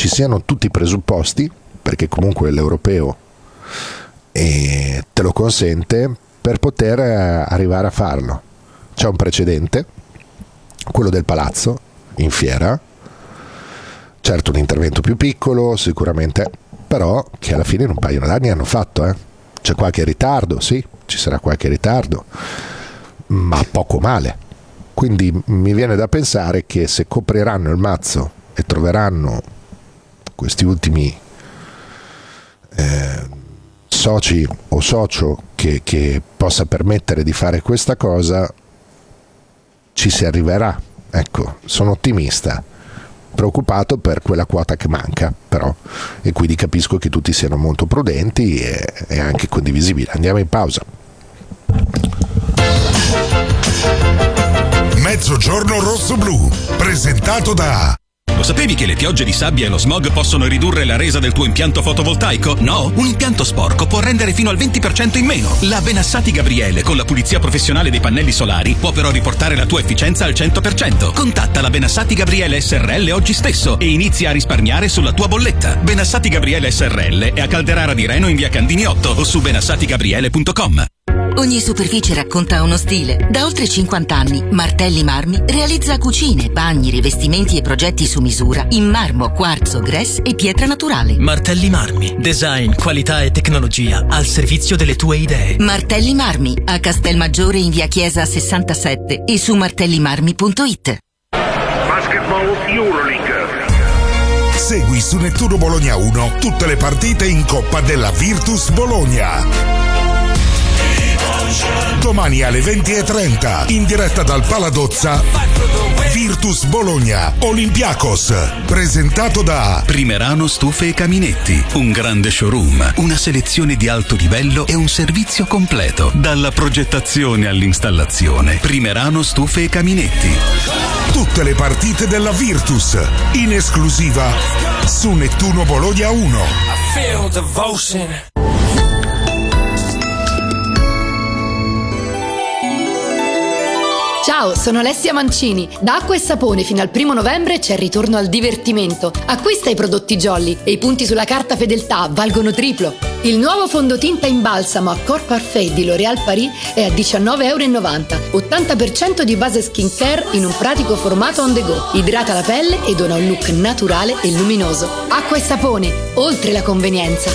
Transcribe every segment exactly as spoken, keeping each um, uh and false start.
ci siano tutti i presupposti, perché comunque l'europeo eh, te lo consente, per poter arrivare a farlo. C'è un precedente, quello del Palazzo in fiera, certo un intervento più piccolo sicuramente, però che alla fine in un paio d'anni hanno fatto. Eh. C'è qualche ritardo, sì, ci sarà qualche ritardo, ma poco male. Quindi mi viene da pensare che se copriranno il mazzo e troveranno questi ultimi eh, soci o socio che, che possa permettere di fare questa cosa, ci si arriverà. Ecco, sono ottimista, preoccupato per quella quota che manca però, e quindi capisco che tutti siano molto prudenti e, e anche condivisibile. Andiamo in pausa. Mezzogiorno rosso-blu, presentato da... Lo sapevi che le piogge di sabbia e lo smog possono ridurre la resa del tuo impianto fotovoltaico? No? Un impianto sporco può rendere fino al venti per cento in meno. La Benassati Gabriele con la pulizia professionale dei pannelli solari può però riportare la tua efficienza al cento per cento. Contatta la Benassati Gabriele S R L oggi stesso e inizia a risparmiare sulla tua bolletta. Benassati Gabriele S R L è a Calderara di Reno in via Candini otto o su benassati gabriele punto com. Ogni superficie racconta uno stile. Da oltre cinquanta anni, Martelli Marmi realizza cucine, bagni, rivestimenti e progetti su misura in marmo, quarzo, grès e pietra naturale. Martelli Marmi. Design, qualità e tecnologia al servizio delle tue idee. Martelli Marmi, a Castelmaggiore in via Chiesa sessantasette e su martellimarmi punto it. Basketball Euroleague. Segui su Nettuno Bologna uno tutte le partite in Coppa della Virtus Bologna. Domani alle venti e trenta, in diretta dal Paladozza, Virtus Bologna Olympiacos, presentato da Primerano Stufe e Caminetti, un grande showroom, una selezione di alto livello e un servizio completo, dalla progettazione all'installazione. Primerano Stufe e Caminetti. Tutte le partite della Virtus, in esclusiva su Nettuno Bologna uno. I feel devotion. Ciao, sono Alessia Mancini. Da Acqua e Sapone fino al primo novembre c'è il ritorno al divertimento. Acquista i prodotti Jolly e i punti sulla carta fedeltà valgono triplo. Il nuovo fondotinta in balsamo a Corps Parfait di L'Oréal Paris è a diciannove e novanta euro. ottanta per cento di base skincare in un pratico formato on the go. Idrata la pelle e dona un look naturale e luminoso. Acqua e Sapone, oltre la convenienza.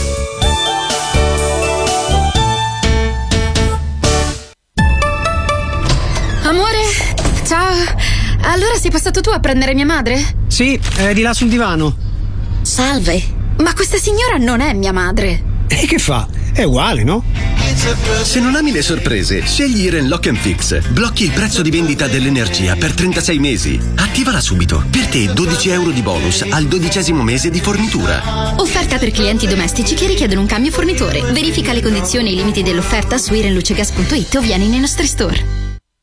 Amore, ciao. Allora sei passato tu a prendere mia madre? Sì, è di là sul divano. Salve, ma questa signora non è mia madre. E che fa? È uguale, no? Se non ami le sorprese, scegli Iren Lock and Fix. Blocchi il prezzo di vendita dell'energia per trentasei mesi. Attivala subito. Per te dodici euro di bonus al dodicesimo mese di fornitura. Offerta per clienti domestici che richiedono un cambio fornitore. Verifica le condizioni e i limiti dell'offerta su irenlucegas punto it o vieni nei nostri store.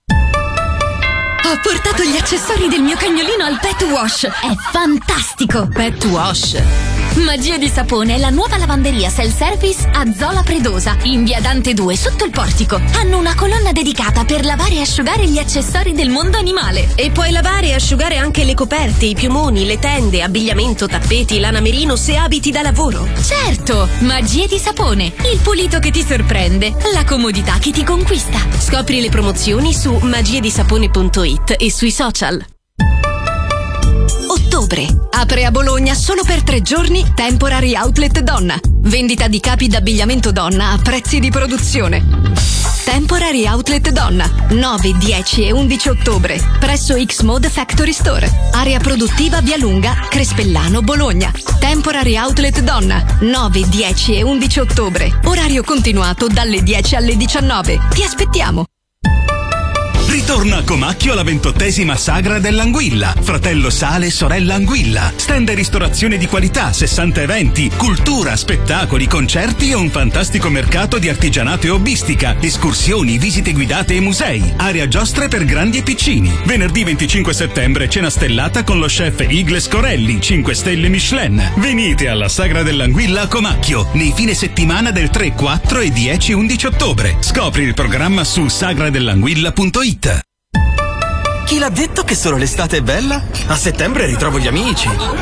Ho portato gli accessori del mio cagnolino al Pet Wash. È fantastico! Pet Wash. Magia di sapone è la nuova lavanderia self-service a Zola Predosa, in via Dante due, sotto il portico. Hanno una colonna dedicata per lavare e asciugare gli accessori del mondo animale. E puoi lavare e asciugare anche le coperte, i piumoni, le tende, abbigliamento, tappeti, lana merino se abiti da lavoro. Certo! Magie di sapone. Il pulito che ti sorprende. La comodità che ti conquista. Scopri le promozioni su magie di sapone punto it e sui social. Ottobre. Apre a Bologna solo per tre giorni Temporary Outlet Donna. Vendita di capi d'abbigliamento donna a prezzi di produzione. Temporary Outlet Donna, nove, dieci e undici ottobre, presso X-Mode Factory Store. Area produttiva Via Lunga, Crespellano, Bologna. Temporary Outlet Donna, nove, dieci e undici ottobre. Orario continuato dalle dieci alle diciannove. Ti aspettiamo. Ritorna a Comacchio la ventottesima Sagra dell'Anguilla. Fratello Sale, sorella Anguilla. Stand e ristorazione di qualità, sessanta eventi, cultura, spettacoli, concerti e un fantastico mercato di artigianato e hobbistica. Escursioni, visite guidate e musei. Area giostre per grandi e piccini. Venerdì venticinque settembre cena stellata con lo chef Igles Corelli, cinque stelle Michelin. Venite alla Sagra dell'Anguilla a Comacchio nei fine settimana del tre, quattro e dieci undici ottobre. Scopri il programma su sagradellanguilla punto it. Chi l'ha detto che solo l'estate è bella? A settembre ritrovo gli amici.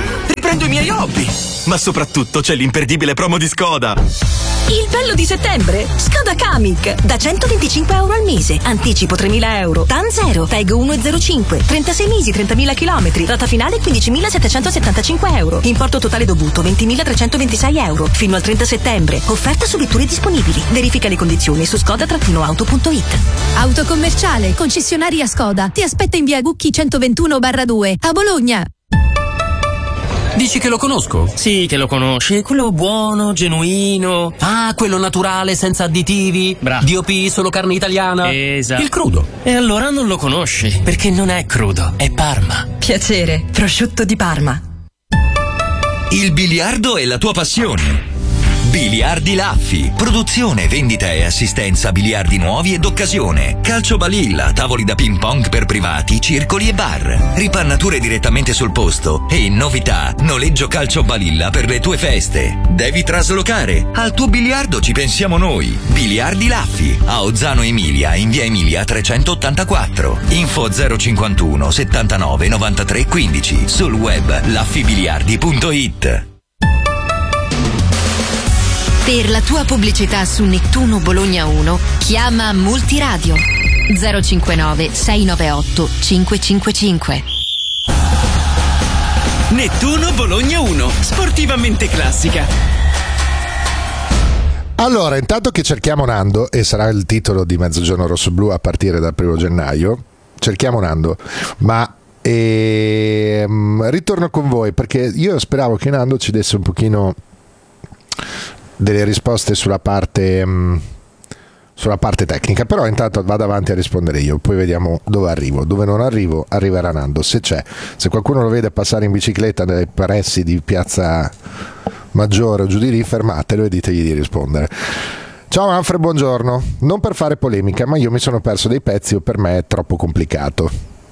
riprendo i miei hobby. Ma soprattutto c'è l'imperdibile promo di Skoda. Il bello di settembre? Skoda Kamiq. Da centoventicinque euro al mese. Anticipo tremila euro. T A N zero. T E G uno zero cinque. trentasei mesi, trentamila chilometri. Rata finale quindicimilasettecentosettantacinque euro. Importo totale dovuto ventimilatrecentoventisei euro. Fino al trenta settembre. Offerta su vetture disponibili. Verifica le condizioni su skoda auto punto it. Autocommerciale. Concessionaria Skoda. Ti aspetta in via Gucchi centoventuno barra due a Bologna. Dici che lo conosco? Sì, che lo conosci. Quello buono, genuino. Ah, quello naturale, senza additivi. Bravo. D O P, solo carne italiana. Esatto. Il crudo. E allora non lo conosci, perché non è crudo, è Parma. Piacere, prosciutto di Parma. Il biliardo è la tua passione. Biliardi Laffi, produzione, vendita e assistenza biliardi nuovi ed occasione, calcio balilla, tavoli da ping pong per privati, circoli e bar, ripannature direttamente sul posto e novità, noleggio calcio balilla per le tue feste. Devi traslocare? Al tuo biliardo ci pensiamo noi. Biliardi Laffi, a Ozzano Emilia, in via Emilia trecentottantaquattro. Info zero cinquantuno settantanove novantatré quindici, sul web laffibiliardi punto it. Per la tua pubblicità su Nettuno Bologna uno, chiama Multiradio zero cinquantanove sei novantaotto cinquecentocinquantacinque. Nettuno Bologna uno, sportivamente classica. Allora, intanto che cerchiamo Nando, e sarà il titolo di Mezzogiorno Rossoblu a partire dal primo gennaio, cerchiamo Nando, ma ehm, ritorno con voi perché io speravo che Nando ci desse un pochino delle risposte sulla parte mh, sulla parte tecnica, però intanto vado avanti a rispondere io, poi vediamo dove arrivo. Dove non arrivo arriverà Nando, se c'è, se qualcuno lo vede passare in bicicletta nei pressi di Piazza Maggiore o giù di lì, fermatelo e ditegli di rispondere. Ciao Manfred, buongiorno. Non per fare polemica, ma io mi sono perso dei pezzi o per me è troppo complicato.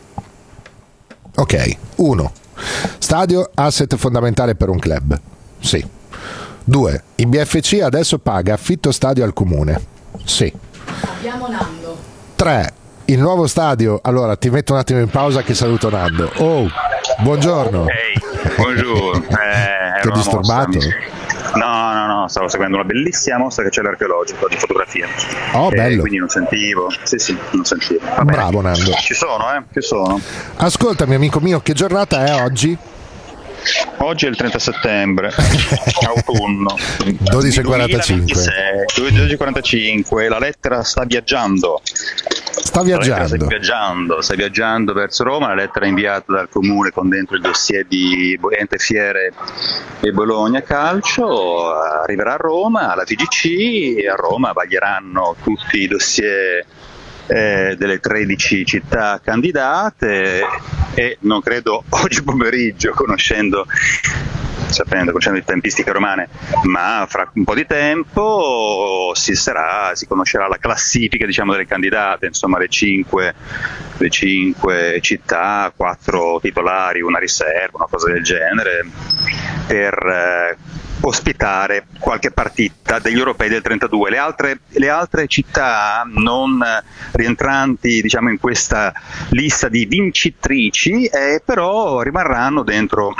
Ok, uno, stadio asset fondamentale per un club, sì. Due, il B F C adesso paga affitto stadio al comune. Sì. Abbiamo Nando. Tre, il nuovo stadio. Allora ti metto un attimo in pausa che saluto Nando. Oh, buongiorno. Ehi, buongiorno. Eh, Ti ho disturbato? No, no, no, stavo seguendo una bellissima mostra che c'è l'archeologico di fotografia. Oh, e bello. Quindi non sentivo. Sì, sì, non sentivo. Va Bravo bene. Nando. Ci sono, eh? Ci sono. Ascoltami amico mio, che giornata è oggi? Oggi è il trenta settembre, autunno dodici e quarantacinque. dodici e quarantacinque, la lettera sta viaggiando. Sta viaggiando. Sta viaggiando, sta viaggiando verso Roma, la lettera inviata dal comune con dentro il dossier di Ente Fiere e Bologna Calcio, arriverà a Roma, alla V G C, e a Roma vaglieranno tutti i dossier Eh, delle tredici città candidate e non credo oggi pomeriggio, conoscendo sapendo, conoscendo le tempistiche romane, ma fra un po' di tempo si sarà, si conoscerà la classifica, diciamo, delle candidate, insomma le cinque, le cinque città, quattro titolari, una riserva, una cosa del genere, per eh, ospitare qualche partita degli europei del trentadue. Le altre, le altre città non rientranti, diciamo, in questa lista di vincitrici, eh, però rimarranno dentro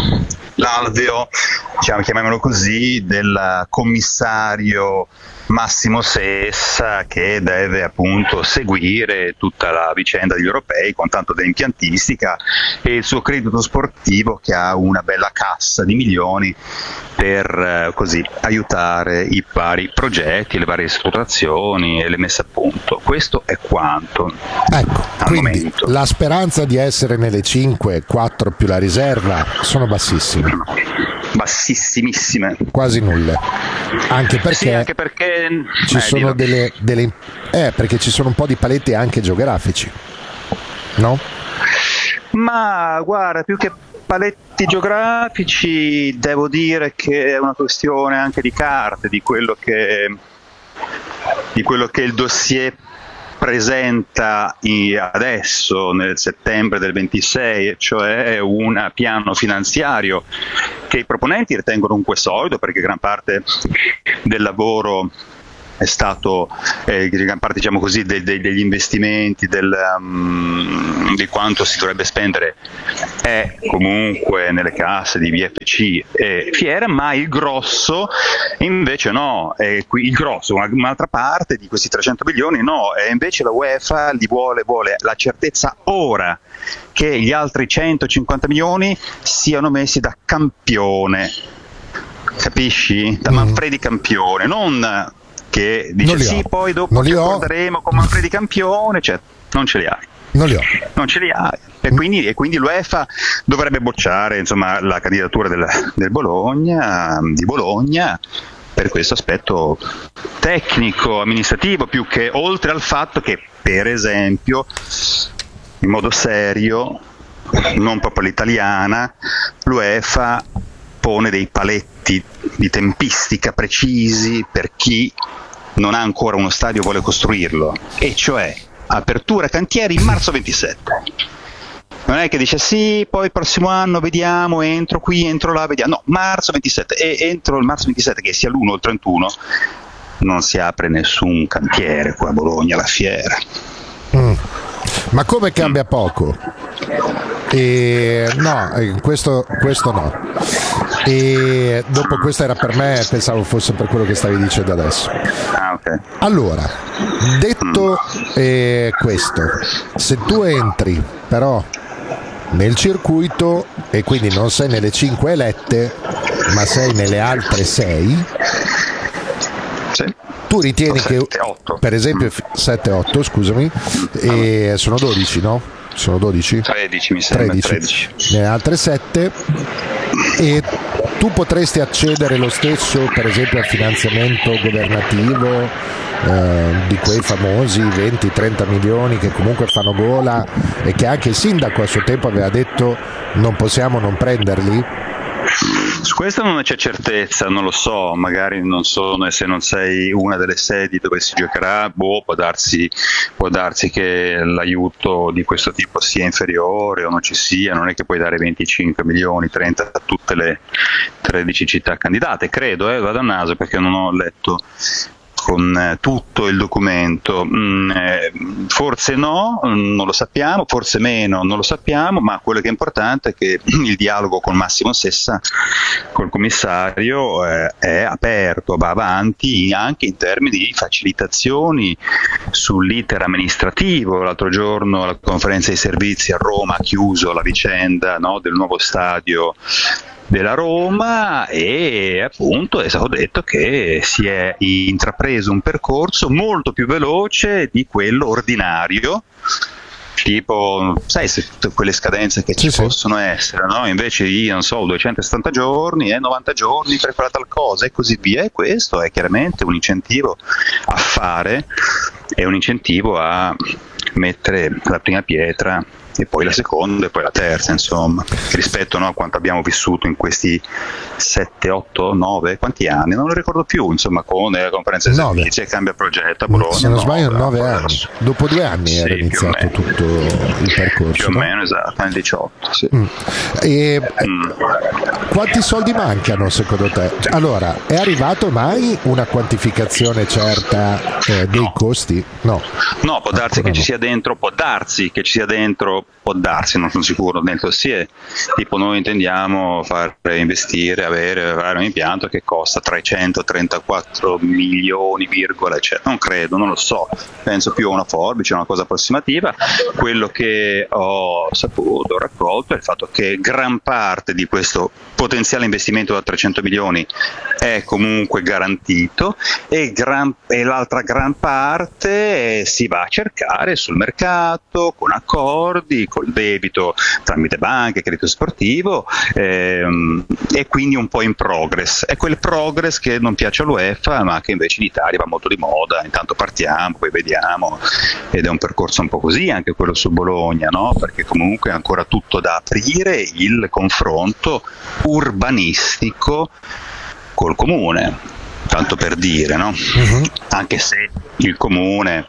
l'alveo, diciamo, chiamiamolo così, del commissario Massimo Sessa, che deve appunto seguire tutta la vicenda degli europei con tanto di impiantistica e il suo credito sportivo, che ha una bella cassa di milioni per eh, così aiutare i vari progetti, le varie esplorazioni e le messe a punto. Questo è quanto. Ecco, al quindi momento. La speranza di essere nelle cinque, quattro più la riserva sono bassissime. Bassissimissime. Quasi nulle. Anche perché, sì, anche perché ci eh, sono delle, delle eh, perché ci sono un po' di paletti anche geografici, no? Ma guarda, più che paletti geografici, devo dire che è una questione anche di carte, di quello che di quello che il dossier presenta adesso nel settembre del ventisei, cioè un piano finanziario che i proponenti ritengono comunque solido, perché gran parte del lavoro è stato eh, in gran parte, diciamo così, de, de, degli investimenti, del, um, di quanto si dovrebbe spendere è comunque nelle casse di V F C e Fiera, ma il grosso invece no, è qui, il grosso, un'altra parte di questi trecento milioni no, e invece la UEFA li vuole, vuole la certezza ora che gli altri centocinquanta milioni siano messi da campione, capisci? Da Manfredi campione, non che dice sì ho. Poi dopo ci accorderemo con Manfredi campione, cioè non ce li hai. Non li ho. Non ce li hai. E quindi, e quindi l'UEFA dovrebbe bocciare, insomma, la candidatura del, del Bologna, di Bologna, per questo aspetto tecnico, amministrativo, più che oltre al fatto che, per esempio, in modo serio, non proprio l'italiana, l'UEFA pone dei paletti di tempistica precisi per chi non ha ancora uno stadio e vuole costruirlo, e cioè apertura cantieri in marzo ventisette. Non è che dice sì, poi il prossimo anno vediamo, entro qui, entro là, vediamo. No, marzo ventisette, e entro il marzo ventisette, che sia l'uno o il trentuno, non si apre nessun cantiere qua a Bologna, la fiera. Mm. Ma come cambia poco? E no, questo, questo no. E dopo, questo era per me, pensavo fosse per quello che stavi dicendo adesso. Ah, okay. Allora, detto eh, questo, se tu entri però nel circuito e quindi non sei nelle cinque elette, ma sei nelle altre sei, sì. Tu ritieni sette, che otto. Per esempio sette otto, scusami, e sono dodici, no? Sono dodici? tredici mi sembra, tredici. tredici. Nelle altre sette, e tu potresti accedere lo stesso, per esempio, al finanziamento governativo eh, di quei famosi venti trenta milioni che comunque fanno gola e che anche il sindaco a suo tempo aveva detto non possiamo non prenderli? Su questo non c'è certezza, non lo so, magari non sono, e se non sei una delle sedi dove si giocherà, boh, può darsi, può darsi che l'aiuto di questo tipo sia inferiore o non ci sia, non è che puoi dare venticinque milioni, trenta a tutte le tredici città candidate, credo, eh, vado a naso perché non ho letto con eh, tutto il documento, mm, eh, forse no, non lo sappiamo, forse meno, non lo sappiamo, ma quello che è importante è che il dialogo con Massimo Sessa, col commissario, eh, è aperto, va avanti anche in termini di facilitazioni sull'iter amministrativo. L'altro giorno alla conferenza dei servizi a Roma ha chiuso la vicenda, no, del nuovo stadio della Roma, e appunto è stato detto che si è intrapreso un percorso molto più veloce di quello ordinario, tipo, sai, se tutte quelle scadenze che ci sì, possono sì. essere, no? Invece io non so, duecentosettanta giorni e eh, novanta giorni per quella tal cosa e così via, e questo è chiaramente un incentivo a fare, è un incentivo a mettere la prima pietra e poi la seconda e poi la terza, insomma, rispetto, no, a quanto abbiamo vissuto in questi sette, otto, nove, quanti anni, non lo ricordo più, insomma, con la conferenza di servizi e cambia progetto a Bologna. Se non sbaglio nove no, anni, dopo due anni sì, era iniziato tutto il percorso. Più o no? meno, esatto, nel diciotto. Sì. Mm. E, mm. Quanti soldi mancano secondo te? Allora, è arrivato mai una quantificazione certa eh, dei no. costi? No. No, può darsi Ancora che no. ci sia dentro, può darsi che ci sia dentro, può darsi, non sono sicuro, nel dossier, tipo noi intendiamo far investire, avere, avere un impianto che costa trecentotrentaquattro milioni, virgola, eccetera. Non credo, non lo so, penso più a una forbice, una cosa approssimativa. Quello che ho saputo, ho raccolto, è il fatto che gran parte di questo potenziale investimento da trecento milioni è comunque garantito, e, gran, e l'altra gran parte si va a cercare sul mercato, con accordi, col debito tramite banche, credito sportivo, ehm, e quindi un po' in progress. È quel progress che non piace all'UEFA, ma che invece in Italia va molto di moda. Intanto partiamo, poi vediamo, ed è un percorso un po' così anche quello su Bologna, no? Perché comunque è ancora tutto da aprire, il confronto urbanistico col comune, tanto per dire, no? Uh-huh. Anche se il comune,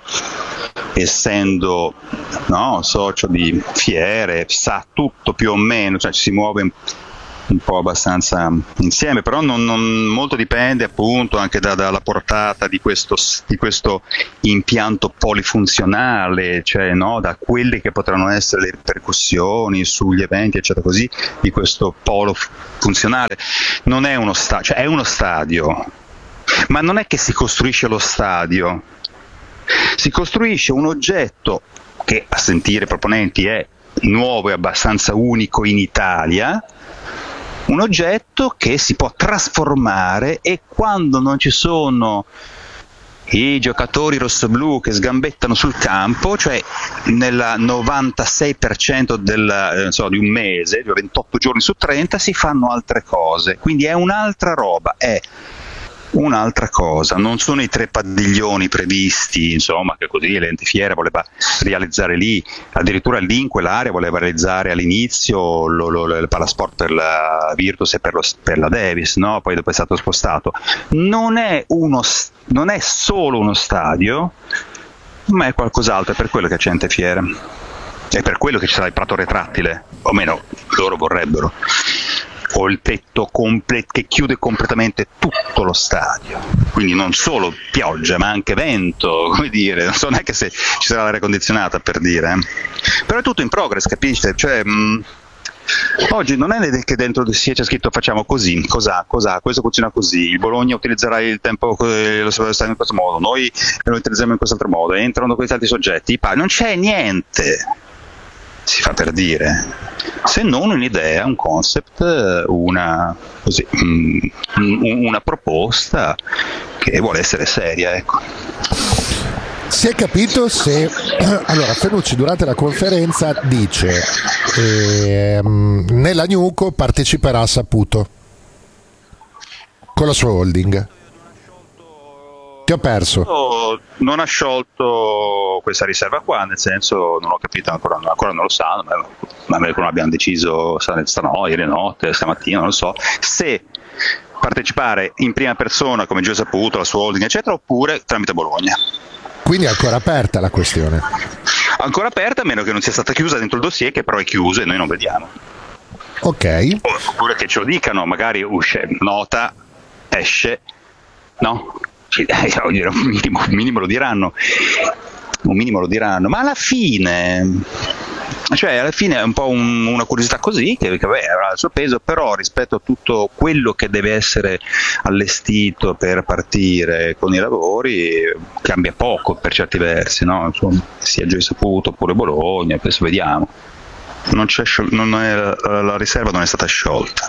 essendo, no, socio di Fiere, sa tutto più o meno, cioè ci si muove un po' abbastanza insieme, però non, non, molto dipende appunto anche da, dalla portata di questo, di questo impianto polifunzionale, cioè no, da quelle che potranno essere le ripercussioni sugli eventi eccetera così di questo polo funzionale. Non è uno stadio, cioè è uno stadio, ma non è che si costruisce lo stadio, si costruisce un oggetto che a sentire i proponenti è nuovo e abbastanza unico in Italia, un oggetto che si può trasformare, e quando non ci sono i giocatori rossoblù che sgambettano sul campo, cioè nel novantasei per cento del, eh, so, di un mese, ventotto giorni su trenta, si fanno altre cose, quindi è un'altra roba, è un'altra cosa, non sono i tre padiglioni previsti, insomma, che così l'ente fiera voleva realizzare lì, addirittura lì in quell'area voleva realizzare all'inizio lo, lo, il palasport per la Virtus e per, lo, per la Davis, no? Poi dopo è stato spostato. Non è, uno, non è solo uno stadio, ma è qualcos'altro, è per quello che c'è ente fiera, è per quello che ci sarà il prato retrattile, o meno loro vorrebbero, o il tetto comple- che chiude completamente tutto lo stadio, quindi non solo pioggia ma anche vento, come dire, non è che se ci sarà l'aria condizionata, per dire, eh. Però è tutto in progress, capisci? Cioè, mh, oggi non è che dentro il dossier c'è scritto facciamo così, cos'ha, cos'ha, questo funziona così, il Bologna utilizzerà il tempo, lo stadio in questo modo, noi lo utilizziamo in quest'altro modo, entrano questi altri soggetti, non c'è niente, si fa per dire, se non un'idea, un concept, una, così, una proposta che vuole essere seria, ecco. Si è capito se allora Fenucci durante la conferenza dice ehm, nella Newco parteciperà a Saputo con la sua holding. Ti ho perso. Non ha sciolto questa riserva qua, nel senso, non ho capito ancora, ancora non lo sanno, ma, ma non abbiamo deciso stanotte, ieri notte, stamattina, non lo so, se partecipare in prima persona come Giuseppe Saputo, la sua holding eccetera, oppure tramite Bologna. Quindi è ancora aperta la questione? Ancora aperta, a meno che non sia stata chiusa dentro il dossier, che però è chiuso e noi non vediamo. Ok. Oppure che ce lo dicano, magari usce nota, esce, no? Un minimo, un minimo lo diranno, un minimo lo diranno, ma alla fine, cioè alla fine è un po' un, una curiosità così che, che beh, avrà il suo peso, però rispetto a tutto quello che deve essere allestito per partire con i lavori cambia poco per certi versi, no? Insomma, sia Gioia Saputo oppure Bologna, adesso vediamo, non c'è, non è, la riserva non è stata sciolta.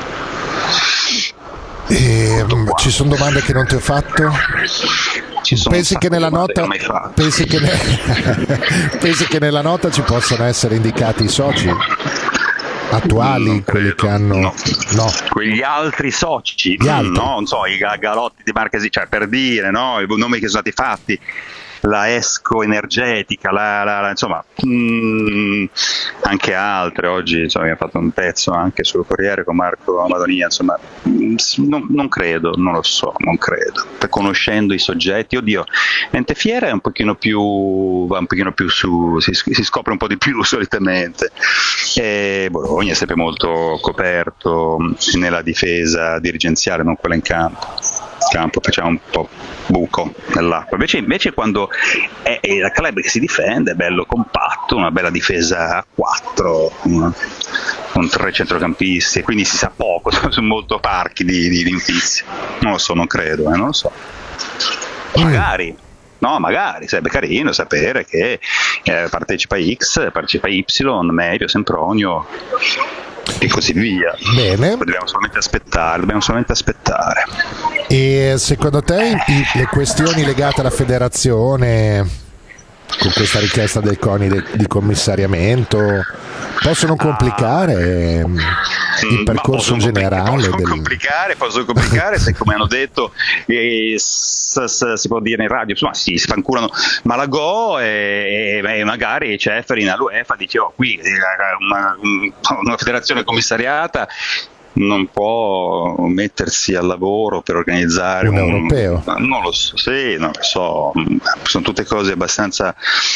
E, ci sono domande che non ti ho fatto? Pensi che nella nota pensi che, ne, pensi che nella nota ci possano essere indicati i soci attuali, quelli che hanno no. no. quegli altri soci, altri. no, non so, i Galotti di Marchesi, cioè per dire, no, i nomi che sono stati fatti, la Esco Energetica, la, la, la, insomma, mh, anche altre. Oggi insomma, abbiamo fatto un pezzo anche sul Corriere con Marco Madonia, insomma, mh, non, non credo, non lo so, non credo, per conoscendo i soggetti, oddio, Ente Fiera è un pochino più, va un pochino più su, si, si scopre un po' di più solitamente, e Bologna è sempre molto coperto nella difesa dirigenziale, non quella in campo. campo facciamo un po' buco nell'acqua, invece, invece quando è, è la club che si difende è bello compatto, una bella difesa a quattro una, con tre centrocampisti, e quindi si sa poco, sono molto parchi di, di, di notizie, non lo so, non credo, eh, non lo so, magari no, magari sarebbe carino sapere che eh, partecipa X, partecipa Y, Medio, Sempronio e così via. Bene. Dobbiamo solamente aspettare, dobbiamo solamente aspettare. E secondo te i, le questioni legate alla federazione, con questa richiesta del CONI de, di commissariamento, possono complicare ah, il percorso in generale? Possono del... complicare, possono complicare se, come hanno detto, eh, s, s, si può dire in radio, insomma, si sfanculano Malagò e, e magari Ceferin all'UEFA dice, oh, qui una, una federazione commissariata non può mettersi al lavoro per organizzare un, un europeo? Non lo so, sì, non lo so, sono tutte cose abbastanza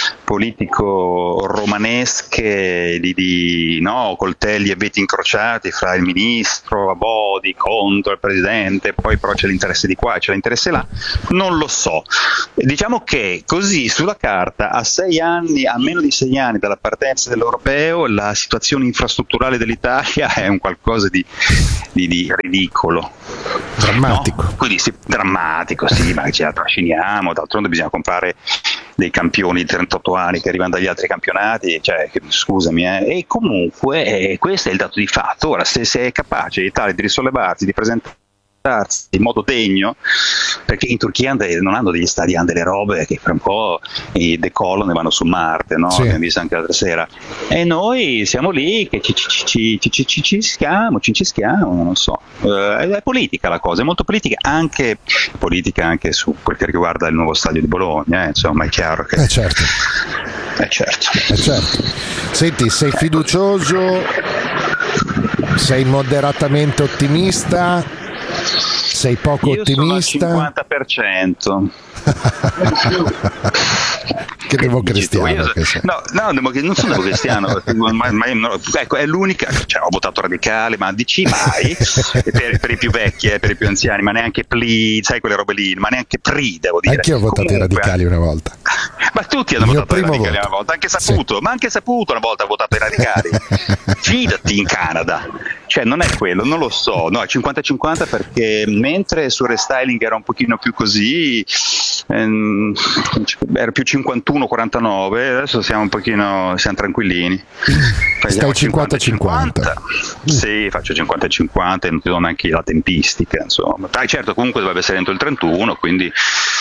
politico-romanesche di, di no, coltelli e veti incrociati fra il ministro Abodi contro il presidente, poi però c'è l'interesse di qua e c'è l'interesse là, non lo so. Diciamo che così sulla carta a sei anni, a meno di sei anni dalla partenza dell'europeo, la situazione infrastrutturale dell'Italia è un qualcosa di, di, di ridicolo, drammatico, no? Quindi sì, drammatico, sì, ma ce la trasciniamo, d'altronde bisogna comprare dei campioni di trentotto anni che arrivano dagli altri campionati, cioè, scusami, eh. E comunque eh, questo è il dato di fatto. Ora, se, se è capace l'Italia di risollevarsi, di presentare in modo degno, perché in Turchia non hanno degli stadi, hanno delle robe che per un po' decollano e vanno su Marte, no? Sì. Abbiamo visto anche l'altra sera, e noi siamo lì che ci, ci, ci, ci, ci, ci, ci schiamo, ci cischiamo, non so, uh, è politica la cosa, è molto politica, anche politica anche su quel che riguarda il nuovo stadio di Bologna, eh? Insomma è chiaro che eh certo. Eh certo. Eh certo. Senti, sei fiducioso, sei moderatamente ottimista, sei poco Io ottimista? Sono al cinquanta per cento. Che democristiano so, che sei. No, no, non sono democristiano, ma, ma, no, ecco, è l'unica, cioè, ho votato radicale, ma D C mai, per, per i più vecchi, eh, per i più anziani, ma neanche P L I, sai quelle robe lì, ma neanche P R I, devo dire. Anch'io ho votato i radicali una volta. Ma tutti hanno votato i radicali voto. una volta, anche Saputo, sì. ma anche Saputo una volta ha votato i radicali. Fidati in Canada. Cioè non è quello, non lo so, no, è cinquanta cinquanta perché mentre sul restyling era un pochino più così, ehm, era più cinquantuno quarantanove, adesso siamo un pochino, siamo tranquillini. Stai cinquanta cinquanta. Sì, faccio cinquanta cinquanta e non ti do neanche la tempistica, insomma. Dai, certo, comunque dovrebbe essere entro il trentuno, quindi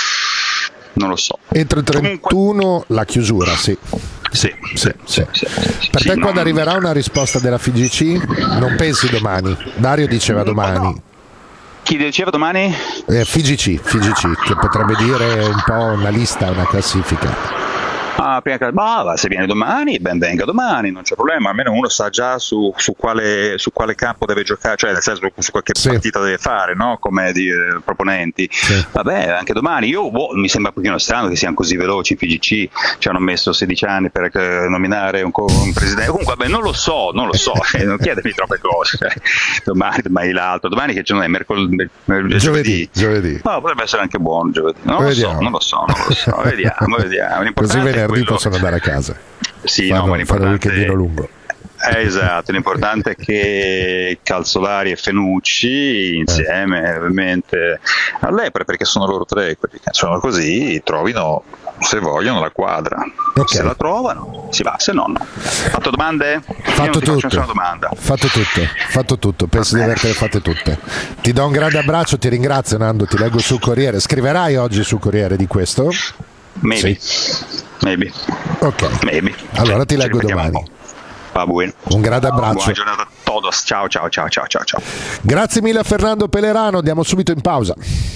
non lo so. Entro il trentuno comunque... la chiusura, sì. Sì, sì, sì, sì. sì. Per sì, te no, quando arriverà una risposta della F G C? Non pensi domani? Dario diceva domani. No. Chi diceva domani? Eh, F G C, F G C, che potrebbe dire un po' una lista, una classifica. Ah, prima che, bah, se viene domani, ben venga domani, non c'è problema, almeno uno sa già su, su, quale, su quale campo deve giocare, cioè nel senso su qualche sì. partita deve fare, no? Come di, eh, proponenti. Sì. Vabbè, anche domani, io boh, mi sembra un pochino strano che siano così veloci in F G C, ci hanno messo sedici anni per eh, nominare un, un presidente, comunque vabbè, non lo so, non lo so, eh, non chiedermi troppe cose, cioè, domani, domani l'altro, domani che giorno è mercoledì, giovedì, giovedì, giovedì. No, potrebbe essere anche buono giovedì, non lo so, non lo so, non lo so, vediamo, vediamo. L'importante venerdì possono andare a casa. Sì, fanno, no, ma fanno un weekendino lungo. Eh, esatto, l'importante è che Calzolari e Fenucci insieme eh. ovviamente all'Epre, perché sono loro tre quelli che sono così, trovino se vogliono la quadra. Okay. Se la trovano si va, se no no. Fatto domande? Fatto Io non tutto. Ti faccio domanda. Fatto tutto, fatto tutto, penso di avertele fatte tutte. Ti do un grande abbraccio, ti ringrazio Nando, ti leggo sul Corriere. Scriverai oggi sul Corriere di questo? Maybe. Sì. Maybe. Ok. Maybe. Allora ti leggo domani. Va bene. Un grande abbraccio. Buona giornata a todos. Ciao ciao ciao ciao ciao ciao. Grazie mille a Fernando Pelerano, andiamo subito in pausa.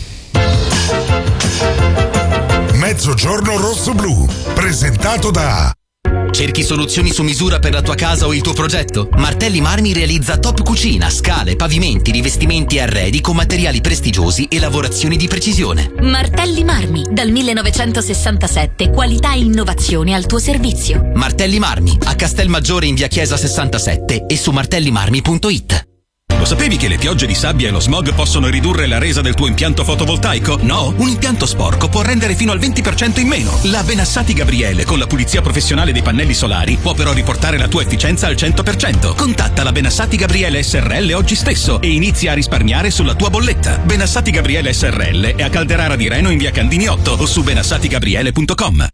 Mezzogiorno rosso-blu, presentato da... Cerchi soluzioni su misura per la tua casa o il tuo progetto? Martelli Marmi realizza top cucina, scale, pavimenti, rivestimenti e arredi con materiali prestigiosi e lavorazioni di precisione. Martelli Marmi, dal millenovecentosessantasette, qualità e innovazione al tuo servizio. Martelli Marmi, a Castelmaggiore in via Chiesa sessantasette e su martellimarmi punto it. Lo sapevi che le piogge di sabbia e lo smog possono ridurre la resa del tuo impianto fotovoltaico? No? Un impianto sporco può rendere fino al venti per cento in meno. La Benassati Gabriele, con la pulizia professionale dei pannelli solari, può però riportare la tua efficienza al cento per cento. Contatta la Benassati Gabriele S R L oggi stesso e inizia a risparmiare sulla tua bolletta. Benassati Gabriele S R L è a Calderara di Reno in via Candini otto o su benassati gabriele punto com.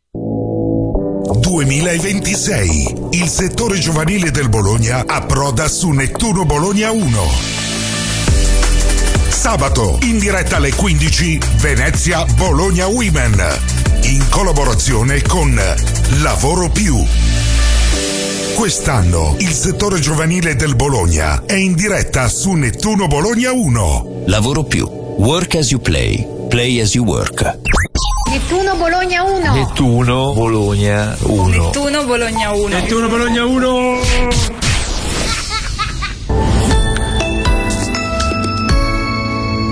duemilaventisei. Il settore giovanile del Bologna approda su Nettuno Bologna uno. Sabato, in diretta alle quindici, Venezia Bologna Women, in collaborazione con Lavoro Più. Quest'anno il settore giovanile del Bologna è in diretta su Nettuno Bologna uno. Lavoro Più. Work as you play. Play as you work. Nettuno Bologna uno. Nettuno Bologna uno. Nettuno Bologna uno. Nettuno Bologna uno.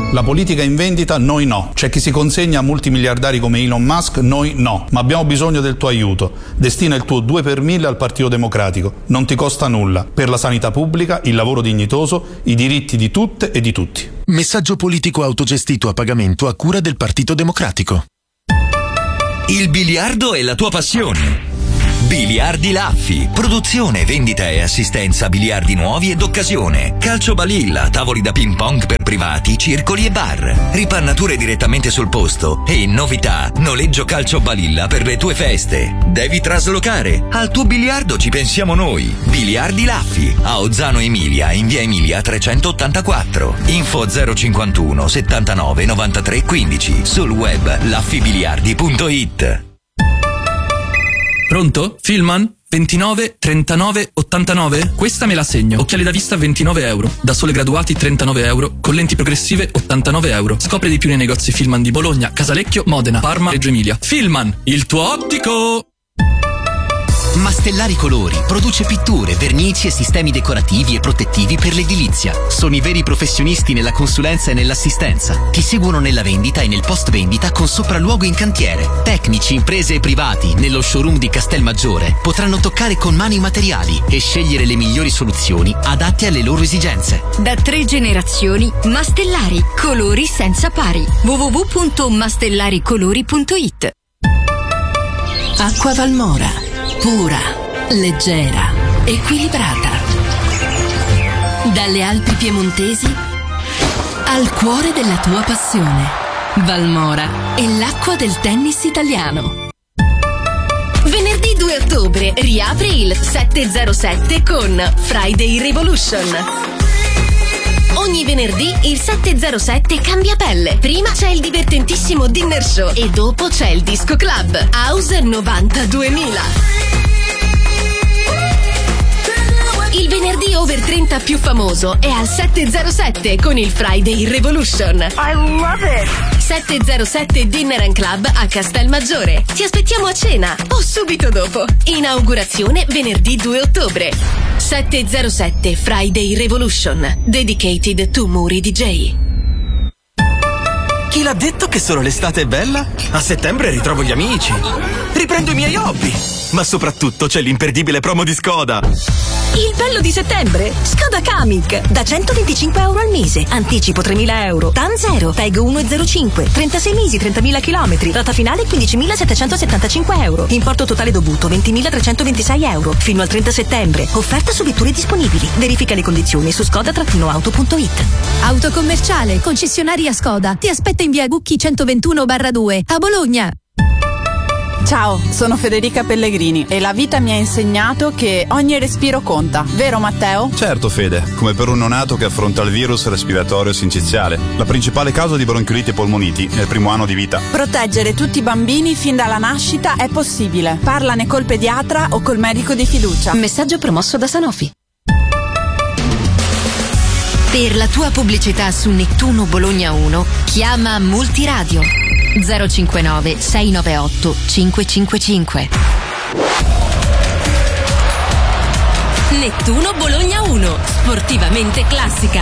La politica in vendita, noi no. C'è chi si consegna a multimiliardari come Elon Musk, noi no. Ma abbiamo bisogno del tuo aiuto. Destina il tuo due per mille al Partito Democratico. Non ti costa nulla. Per la sanità pubblica, il lavoro dignitoso, i diritti di tutte e di tutti. Messaggio politico autogestito a pagamento a cura del Partito Democratico. Il biliardo è la tua passione. Biliardi Laffi, produzione, vendita e assistenza a biliardi nuovi e d'occasione, calcio balilla, tavoli da ping pong per privati, circoli e bar, ripannature direttamente sul posto e, novità, noleggio calcio balilla per le tue feste. Devi traslocare? Al tuo biliardo ci pensiamo noi. Biliardi Laffi, a Ozzano Emilia, in via Emilia trecentottantaquattro. Info zero cinquantuno settantanove novantatré quindici, sul web laffibiliardi punto it. Pronto? Filman? ventinove trentanove ottantanove? Questa me la segno. Occhiali da vista ventinove euro. Da sole graduati trentanove euro. Con lenti progressive ottantanove euro. Scopri di più nei negozi Filman di Bologna, Casalecchio, Modena, Parma, Reggio Emilia. Filman, il tuo ottico! Mastellari Colori produce pitture, vernici e sistemi decorativi e protettivi per l'edilizia. Sono i veri professionisti nella consulenza e nell'assistenza. Ti seguono nella vendita e nel post vendita con sopralluogo in cantiere. Tecnici, imprese e privati nello showroom di Castelmaggiore potranno toccare con mano i materiali e scegliere le migliori soluzioni adatte alle loro esigenze. Da tre generazioni, Mastellari Colori senza pari. w w w punto mastellaricolori punto it. Acqua Valmora. Pura, leggera, equilibrata. Dalle Alpi piemontesi al cuore della tua passione. Valmora è l'acqua del tennis italiano. Venerdì due ottobre riapre il settecentossette con Friday Revolution. Ogni venerdì il settecentossette cambia pelle. Prima c'è il divertentissimo dinner show e dopo c'è il disco club House novantaduemila. Il venerdì over trenta più famoso è al settecentossette con il Friday Revolution. I love it! settecentossette Dinner and Club a Castelmaggiore. Ti aspettiamo a cena o subito dopo. Inaugurazione venerdì due ottobre. settecentossette Friday Revolution. Dedicated to Muri D J. Chi l'ha detto che solo l'estate è bella? A settembre ritrovo gli amici. Riprendo i miei hobby. Ma soprattutto c'è l'imperdibile promo di Skoda. Il bello di settembre? Skoda Kamiq. Da centoventicinque euro al mese. Anticipo tremila euro. TAN zero. Tag uno virgola zero cinque. trentasei mesi, trentamila chilometri. Rata finale quindicimilasettecentosettantacinque euro. Importo totale dovuto ventimilatrecentoventisei euro. Fino al trenta settembre. Offerta su vetture disponibili. Verifica le condizioni su skoda auto punto it. Autocommerciale, concessionaria Skoda. Ti aspetta in via Gucchi centoventuno barra due a Bologna. Ciao, sono Federica Pellegrini e la vita mi ha insegnato che ogni respiro conta, vero Matteo? Certo Fede, come per un neonato che affronta il virus respiratorio sinciziale, la principale causa di bronchiolite e polmoniti nel primo anno di vita. Proteggere tutti i bambini fin dalla nascita è possibile. Parlane col pediatra o col medico di fiducia. Messaggio promosso da Sanofi. Per la tua pubblicità su Nettuno Bologna uno, chiama Multiradio zero cinquantanove sei novantaotto cinquecentocinquantacinque. Nettuno Bologna uno, sportivamente classica.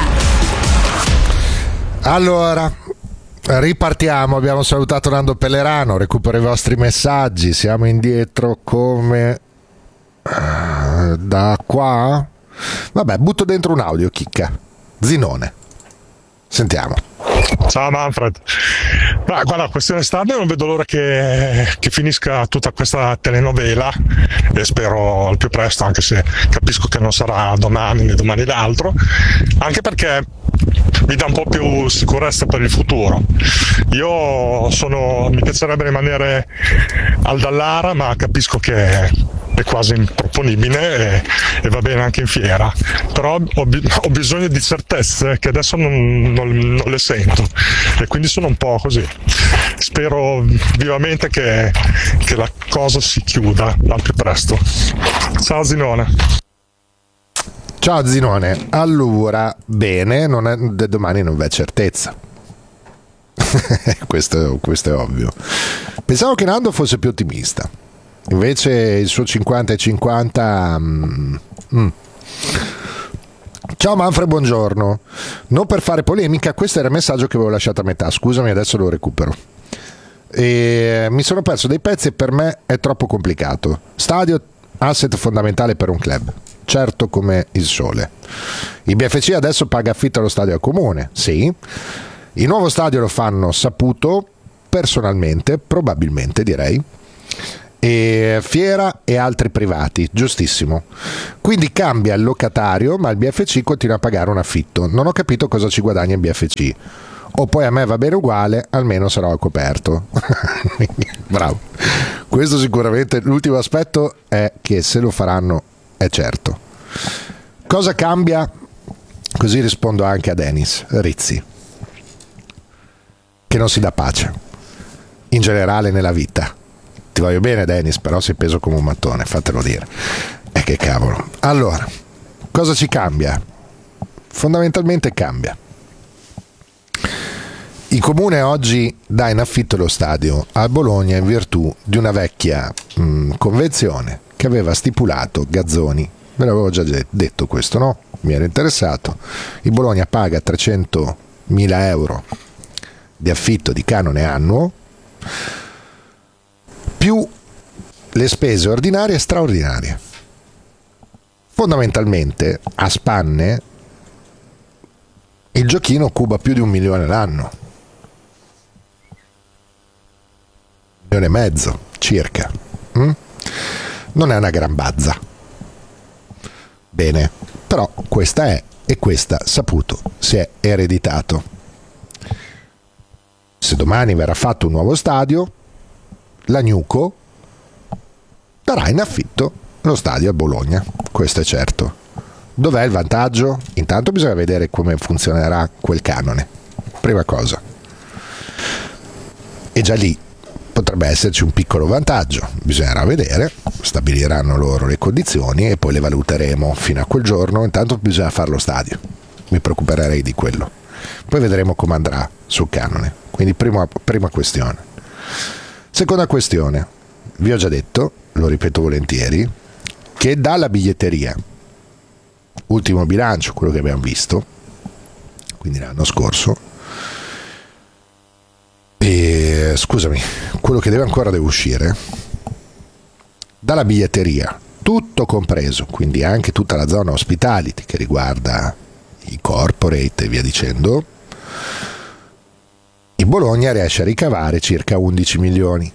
Allora, ripartiamo. Abbiamo salutato Nando Pellerano, recupero i vostri messaggi. Siamo indietro come uh, da qua. Vabbè, butto dentro un audio, chicca. Zinone. Sentiamo. Ciao Manfred. Ah, guarda, questione estate non vedo l'ora che, che finisca tutta questa telenovela e spero al più presto, anche se capisco che non sarà domani né domani l'altro, anche perché mi dà un po' più sicurezza per il futuro. Io sono, mi piacerebbe rimanere al Dallara, ma capisco che è quasi improponibile e, e va bene anche in fiera, però ho, ho bisogno di certezze che adesso non, non, non le sento e quindi sono un po' così. Spero vivamente che, che la cosa si chiuda al più presto. Ciao Zinone. Ciao Zinone. Allora, bene, non è, de domani non v'è certezza. questo, questo è ovvio. Pensavo che Nando fosse più ottimista. Invece il suo cinquanta e cinquanta mm, mm. Ciao Manfred, buongiorno. Non per fare polemica, questo era il messaggio che avevo lasciato a metà, scusami, adesso lo recupero. E mi sono perso dei pezzi e per me è troppo complicato. Stadio, asset fondamentale per un club, certo come il sole. Il B F C adesso paga affitto allo stadio al comune, sì. Il nuovo stadio lo fanno Saputo, personalmente, probabilmente direi, e Fiera e altri privati, giustissimo. Quindi cambia il locatario, ma il B F C continua a pagare un affitto. Non ho capito cosa ci guadagna il B F C. O poi a me va bene uguale, almeno sarò al coperto. Bravo. Questo sicuramente, l'ultimo aspetto è che se lo faranno è certo. Cosa cambia? Così rispondo anche a Dennis Rizzi, che non si dà pace in generale nella vita. Ti voglio bene Dennis, però sei peso come un mattone, fatelo dire. E che cavolo. Allora, cosa ci cambia? Fondamentalmente cambia. Il comune oggi dà in affitto lo stadio al Bologna in virtù di una vecchia mh, convenzione che aveva stipulato Gazzoni. Ve l'avevo già detto questo, no? Mi ero interessato. Il Bologna paga trecentomila euro di affitto di canone annuo più le spese ordinarie e straordinarie. Fondamentalmente a spanne il giochino cuba più di un milione l'anno, un milione e mezzo circa. mm? Non è una gran bazza. Bene, però questa è, e questa Saputo si è ereditato. Se domani verrà fatto un nuovo stadio, la Gnuco darà in affitto lo stadio a Bologna, questo è certo. Dov'è il vantaggio? Intanto bisogna vedere come funzionerà quel canone, prima cosa. E già lì potrebbe esserci un piccolo vantaggio, bisognerà vedere, stabiliranno loro le condizioni e poi le valuteremo fino a quel giorno. Intanto bisogna fare lo stadio, mi preoccuperei di quello, poi vedremo come andrà sul canone. Quindi prima, prima questione. Seconda questione, vi ho già detto, lo ripeto volentieri, che dalla biglietteria, ultimo bilancio, quello che abbiamo visto, quindi l'anno scorso, e scusami, quello che deve ancora deve uscire, dalla biglietteria, tutto compreso, quindi anche tutta la zona hospitality che riguarda i corporate e via dicendo, il Bologna riesce a ricavare circa undici milioni.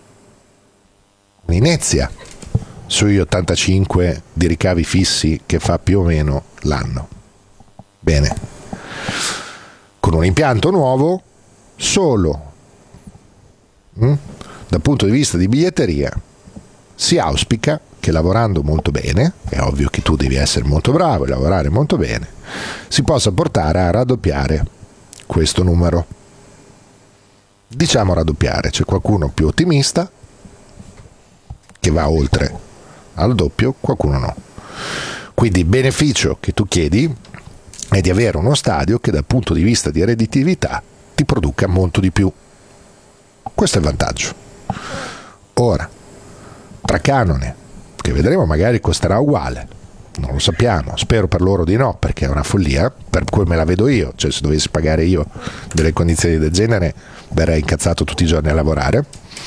Un'inezia sugli ottantacinque di ricavi fissi che fa più o meno l'anno. Bene. Con un impianto nuovo, solo mh, dal punto di vista di biglietteria, si auspica che lavorando molto bene, è ovvio che tu devi essere molto bravo e lavorare molto bene, si possa portare a raddoppiare questo numero. Diciamo raddoppiare, c'è qualcuno più ottimista che va oltre al doppio, qualcuno no. Quindi il beneficio che tu chiedi è di avere uno stadio che dal punto di vista di redditività ti produca molto di più. Questo è il vantaggio. Ora, tra canone, che vedremo magari costerà uguale, non lo sappiamo, spero per loro di no, perché è una follia, per come la vedo io, cioè se dovessi pagare io delle condizioni del genere verrei incazzato tutti i giorni a lavorare.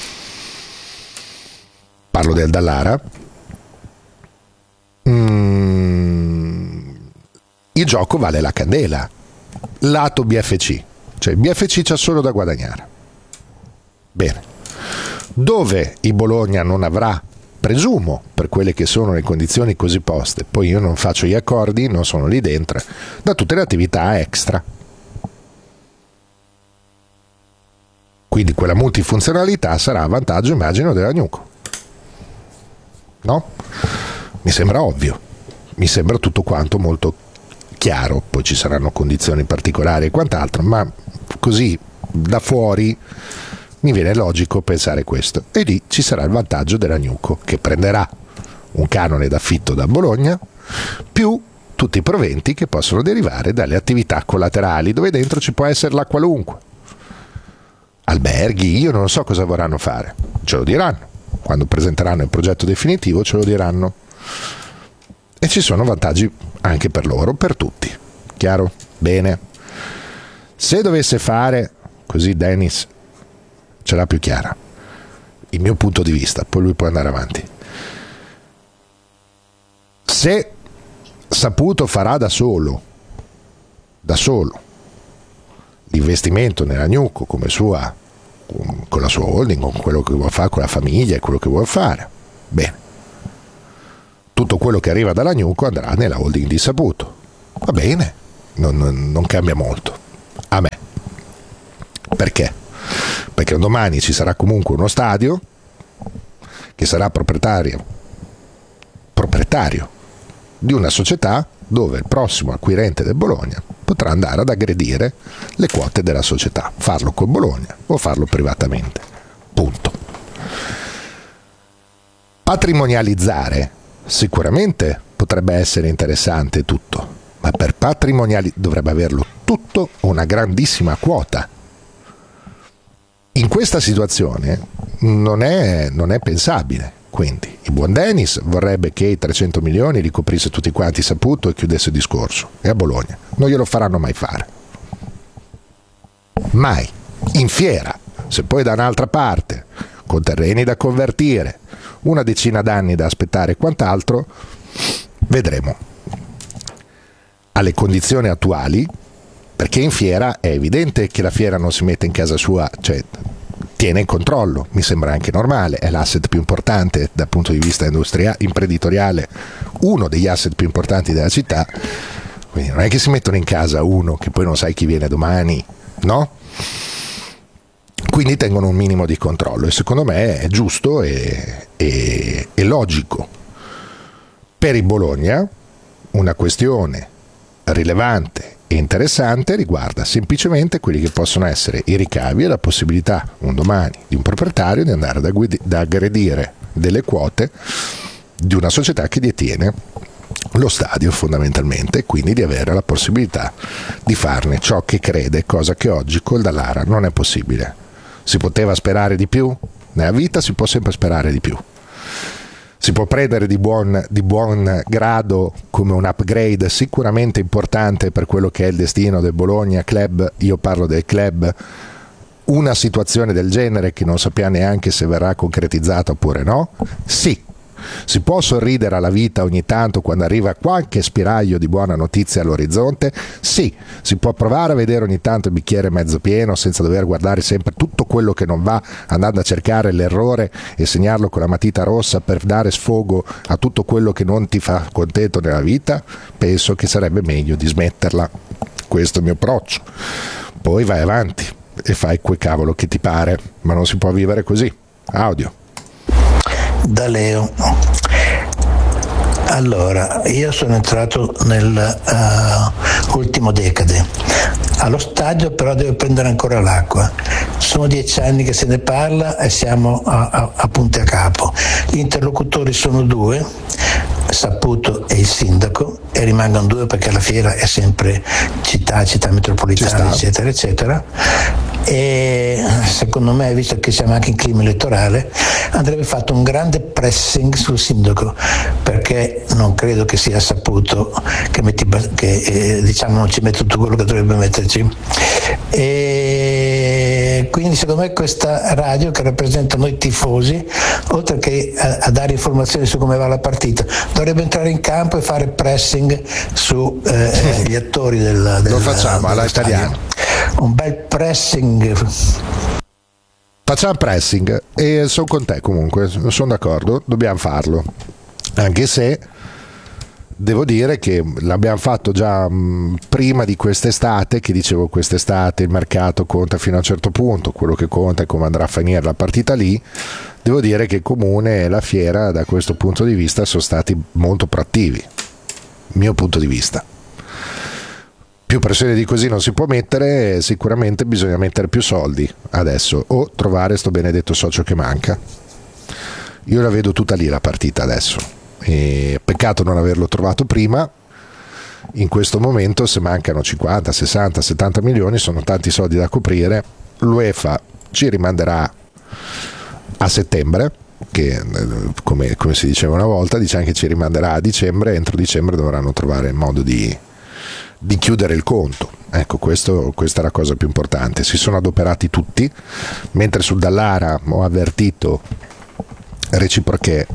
Parlo del Dallara. Mm, il gioco vale la candela, lato B F C, cioè il B F C c'ha solo da guadagnare. Bene, dove il Bologna non avrà, presumo, per quelle che sono le condizioni così poste, poi io non faccio gli accordi, non sono lì dentro, da tutte le attività extra. Quindi quella multifunzionalità sarà a vantaggio, immagino, della Gnuco. No? Mi sembra ovvio, mi sembra tutto quanto molto chiaro, poi ci saranno condizioni particolari e quant'altro, ma così da fuori mi viene logico pensare questo. E lì ci sarà il vantaggio della Gnuco, che prenderà un canone d'affitto da Bologna più tutti i proventi che possono derivare dalle attività collaterali, dove dentro ci può essere la qualunque. Alberghi, io non so cosa vorranno fare, ce lo diranno. Quando presenteranno il progetto definitivo ce lo diranno. E ci sono vantaggi anche per loro, per tutti. Chiaro? Bene. Se dovesse fare, così Dennis ce l'ha più chiara, il mio punto di vista, poi lui può andare avanti. Se Saputo farà da solo, da solo, l'investimento nella Newco come sua, con la sua holding, con quello che vuole fare con la famiglia e quello che vuole fare, bene, tutto quello che arriva dalla Newco andrà nella holding di Saputo, va bene, non, non cambia molto a me. Perché? Perché un domani ci sarà comunque uno stadio che sarà proprietario proprietario di una società dove il prossimo acquirente del Bologna potrà andare ad aggredire le quote della società, farlo con Bologna o farlo privatamente. Punto. Patrimonializzare sicuramente potrebbe essere interessante tutto, ma per patrimoniali dovrebbe averlo tutto una grandissima quota. In questa situazione non è, non è pensabile. Quindi il buon Dennis vorrebbe che i trecento milioni li coprisse tutti quanti Saputo e chiudesse il discorso, e a Bologna non glielo faranno mai fare, mai. In fiera, se poi da un'altra parte, con terreni da convertire, una decina d'anni da aspettare e quant'altro, vedremo. Alle condizioni attuali, perché in fiera è evidente che la fiera non si mette in casa sua, cioè tiene in controllo, mi sembra anche normale, è l'asset più importante dal punto di vista industria- imprenditoriale, uno degli asset più importanti della città, quindi non è che si mettono in casa uno che poi non sai chi viene domani, no? Quindi tengono un minimo di controllo e secondo me è giusto e, e, e logico. Per il Bologna una questione rilevante e interessante riguarda semplicemente quelli che possono essere i ricavi e la possibilità un domani di un proprietario di andare ad agguidi- ad aggredire delle quote di una società che detiene lo stadio fondamentalmente, e quindi di avere la possibilità di farne ciò che crede, cosa che oggi col Dallara non è possibile. Si poteva sperare di più? Nella vita si può sempre sperare di più. Si può prendere di buon, di buon grado come un upgrade sicuramente importante per quello che è il destino del Bologna Club, io parlo del club, una situazione del genere che non sappiamo neanche se verrà concretizzata oppure no? Sì. Si può sorridere alla vita ogni tanto quando arriva qualche spiraglio di buona notizia all'orizzonte? Sì. Si può provare a vedere ogni tanto il bicchiere mezzo pieno senza dover guardare sempre tutto quello che non va, andando a cercare l'errore e segnarlo con la matita rossa per dare sfogo a tutto quello che non ti fa contento nella vita? Penso che sarebbe meglio di smetterla. Questo è il mio approccio. Poi vai avanti e fai quel cavolo che ti pare, ma non si può vivere così. Audio. Da Leo. Allora, io sono entrato nell'ultimo uh, decade. Allo stadio però devo prendere ancora l'acqua. Sono dieci anni che se ne parla e siamo a, a, a punti a capo. Gli interlocutori sono due, Saputo e il sindaco, e rimangono due perché la fiera è sempre città, città metropolitana, eccetera, eccetera. E secondo me, visto che siamo anche in clima elettorale, andrebbe fatto un grande pressing sul sindaco, perché non credo che sia Saputo che, metti, che eh, diciamo non ci mette tutto quello che dovrebbe metterci. E quindi secondo me questa radio, che rappresenta noi tifosi, oltre che a, a dare informazioni su come va la partita, dovrebbe entrare in campo e fare pressing su eh, gli attori del, del lo facciamo alla italiana. Un bel pressing. Facciamo pressing e sono con te comunque, sono d'accordo, dobbiamo farlo, anche se devo dire che l'abbiamo fatto già mh, prima di quest'estate, che dicevo quest'estate il mercato conta fino a un certo punto, quello che conta è come andrà a finire la partita lì. Devo dire che il Comune e la Fiera da questo punto di vista sono stati molto proattivi, mio punto di vista. Più pressione di così non si può mettere, sicuramente bisogna mettere più soldi adesso o trovare sto benedetto socio che manca. Io la vedo tutta lì la partita adesso, e peccato non averlo trovato prima. In questo momento se mancano cinquanta, sessanta, settanta milioni sono tanti soldi da coprire. L'UEFA ci rimanderà a settembre, che come, come si diceva una volta, dice anche ci rimanderà a dicembre, entro dicembre dovranno trovare il modo di, di chiudere il conto. Ecco, questo, questa è la cosa più importante. Si sono adoperati tutti, mentre sul Dallara ho avvertito reciproche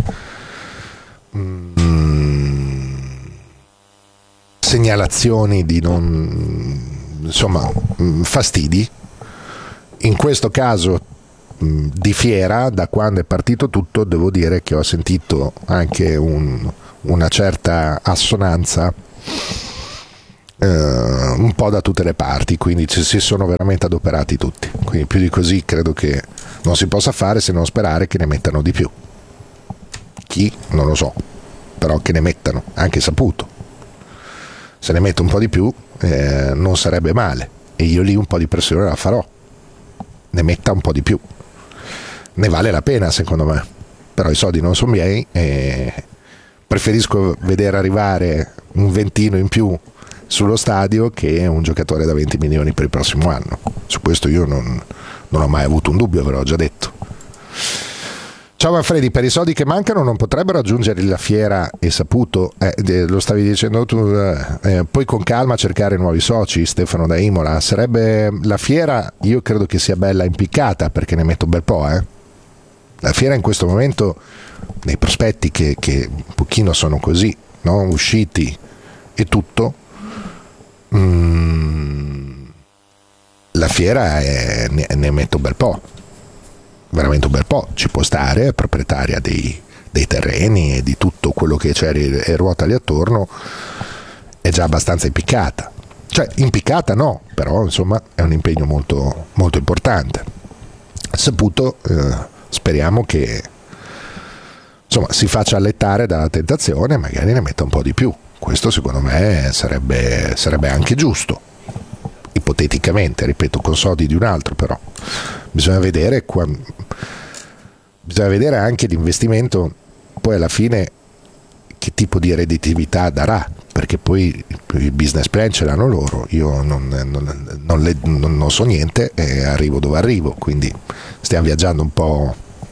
mh, segnalazioni di non, insomma, mh, fastidi. In questo caso mh, di fiera, da quando è partito tutto, devo dire che ho sentito anche un, una certa assonanza Uh, un po' da tutte le parti, quindi ci si sono veramente adoperati tutti, quindi più di così credo che non si possa fare se non sperare che ne mettano di più. Chi? Non lo so, però che ne mettano, anche saputo. Se ne mette un po' di più eh, non sarebbe male, e io lì un po' di pressione la farò, ne metta un po' di più, ne vale la pena secondo me, però i soldi non sono miei e preferisco vedere arrivare un ventino in più sullo stadio che un giocatore da venti milioni per il prossimo anno. Su questo io non, non ho mai avuto un dubbio, ve l'ho già detto. Ciao Manfredi, per i soldi che mancano non potrebbero aggiungere la fiera e saputo, eh, lo stavi dicendo tu, eh, poi con calma cercare nuovi soci. Stefano da Imola, sarebbe la fiera, io credo che sia bella impiccata, perché ne metto un bel po', eh. La fiera in questo momento, nei prospetti che, che un pochino sono così, no? Usciti e tutto, Mm, la fiera è, ne, ne metto un bel po', veramente un bel po', ci può stare, è proprietaria dei, dei terreni e di tutto quello che c'è e ruota lì attorno, è già abbastanza impiccata, cioè impiccata no, però insomma è un impegno molto, molto importante. Saputo, eh, speriamo che insomma si faccia allettare dalla tentazione e magari ne metta un po' di più. Questo secondo me sarebbe, sarebbe anche giusto, ipoteticamente, ripeto, con soldi di un altro, però bisogna vedere qua, bisogna vedere anche l'investimento poi alla fine che tipo di redditività darà, perché poi il business plan ce l'hanno loro, io non, non, non, le, non, non so niente e arrivo dove arrivo, quindi stiamo viaggiando un po'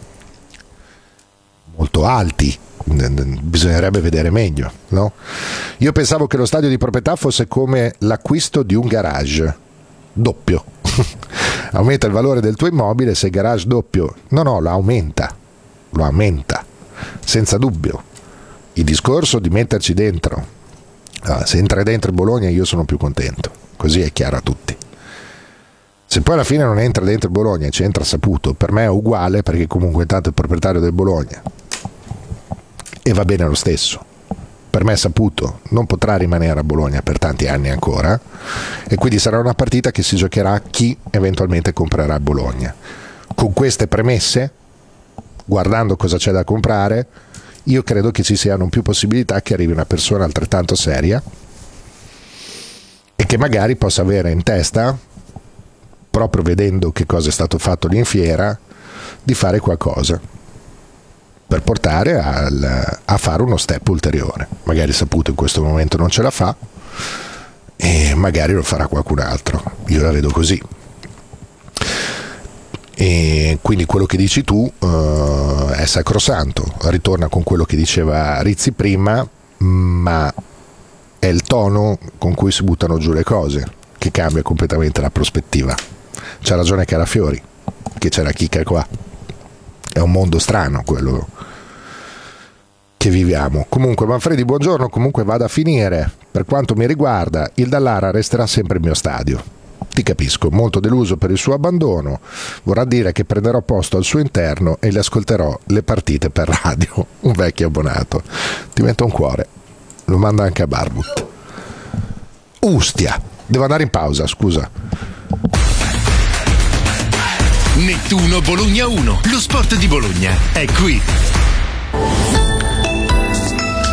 molto alti. Bisognerebbe vedere meglio, no? Io pensavo che lo stadio di proprietà fosse come l'acquisto di un garage doppio. Aumenta il valore del tuo immobile se il garage doppio. No, no, lo aumenta, lo aumenta, senza dubbio. Il discorso di metterci dentro, ah, se entra dentro il Bologna io sono più contento, così è chiaro a tutti. Se poi alla fine non entra dentro il Bologna e ci entra saputo, per me è uguale, perché comunque intanto è il proprietario del Bologna e va bene lo stesso. Per me saputo non potrà rimanere a Bologna per tanti anni ancora, e quindi sarà una partita che si giocherà chi eventualmente comprerà Bologna. Con queste premesse, guardando cosa c'è da comprare, io credo che ci siano più possibilità che arrivi una persona altrettanto seria e che magari possa avere in testa, proprio vedendo che cosa è stato fatto lì in fiera, di fare qualcosa per portare al, a fare uno step ulteriore. Magari saputo in questo momento non ce la fa e magari lo farà qualcun altro, io la vedo così. E quindi quello che dici tu uh, è sacrosanto, ritorna con quello che diceva Rizzi prima, ma è il tono con cui si buttano giù le cose che cambia completamente la prospettiva. C'ha ragione Carafiori, che c'è la chicca qua, è un mondo strano quello che viviamo. Comunque Manfredi, buongiorno, comunque vada a finire. Per quanto mi riguarda il Dallara resterà sempre il mio stadio, ti capisco, molto deluso per il suo abbandono, vorrà dire che prenderò posto al suo interno e le ascolterò le partite per radio. Un vecchio abbonato, ti metto un cuore, lo manda anche a Barbut. Ustia, devo andare in pausa, scusa. Nettuno Bologna uno, lo sport di Bologna è qui.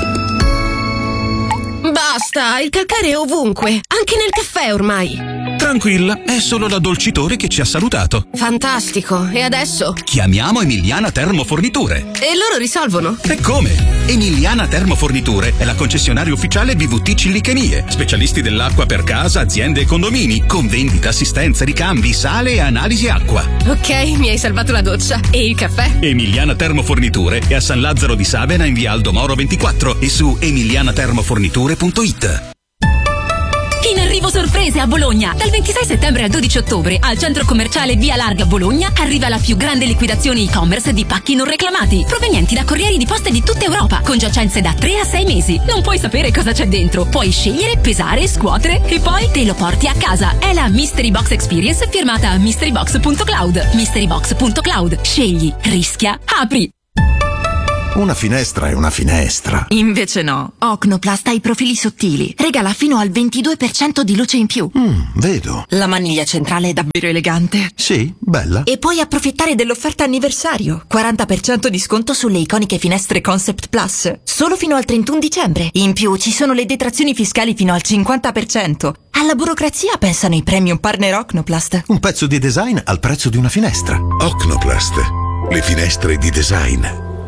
Basta, il calcare è ovunque, anche nel caffè ormai. Tra Tranquilla, è solo l'addolcitore che ci ha salutato. Fantastico, e adesso? Chiamiamo Emiliana Termoforniture. E loro risolvono? E come? Emiliana Termoforniture è la concessionaria ufficiale B V T Cillichemie, specialisti dell'acqua per casa, aziende e condomini, con vendita, assistenza, ricambi, sale e analisi acqua. Ok, mi hai salvato la doccia. E il caffè? Emiliana Termoforniture è a San Lazzaro di Savena in via Aldo Moro ventiquattro e su emiliana termoforniture punto it. In arrivo sorprese a Bologna! Dal ventisei settembre al dodici ottobre al centro commerciale Via Larga Bologna arriva la più grande liquidazione e-commerce di pacchi non reclamati, provenienti da corrieri di poste di tutta Europa, con giacenze da tre a sei mesi. Non puoi sapere cosa c'è dentro, puoi scegliere, pesare, scuotere e poi te lo porti a casa. È la Mystery Box Experience firmata mystery box punto cloud. mystery box punto cloud. Scegli, rischia, apri! Una finestra è una finestra. Invece no. Ocnoplast ha i profili sottili. Regala fino al ventidue per cento di luce in più. Mm, vedo. La maniglia centrale è davvero elegante. Sì, bella. E puoi approfittare dell'offerta anniversario. quaranta per cento di sconto sulle iconiche finestre Concept Plus. Solo fino al trentuno dicembre. In più ci sono le detrazioni fiscali fino al cinquanta per cento. Alla burocrazia pensano i premium partner Ocnoplast. Un pezzo di design al prezzo di una finestra. Ocnoplast. Le finestre di design.